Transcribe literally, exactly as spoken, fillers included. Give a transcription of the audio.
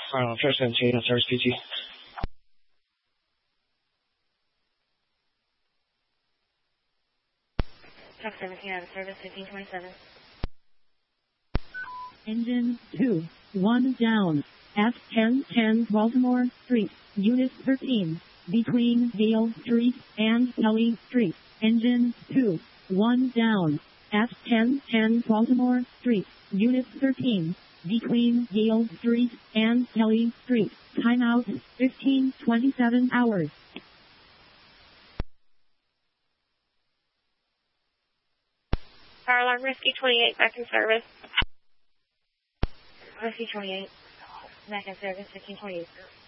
Fire alarm first and chain of service P T. Truck seventeen out of service, fifteen twenty-seven. Engine two, one down, at ten ten Baltimore Street, Unit thirteen, between Gale Street and Kelly Street. Engine two, one down, at ten ten Baltimore Street, Unit thirteen, between Gale Street and Kelly Street. Timeout, fifteen twenty-seven hours. Fire alarm Risky twenty-eight, back in service. Risky twenty-eight, back in service, fifteen twenty-eight.